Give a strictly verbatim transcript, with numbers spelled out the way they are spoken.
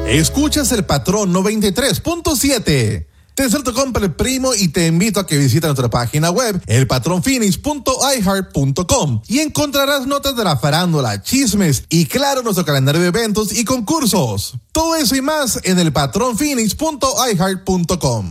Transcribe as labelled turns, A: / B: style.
A: Escuchas El Patrón noventa y tres punto siete. Te deseo tu compra el primo y te invito a que visites nuestra página web el patrón phoenix punto i heart punto com y encontrarás notas de la farándula, chismes y claro nuestro calendario de eventos y concursos. Todo eso y más en el patrón phoenix punto i heart punto com.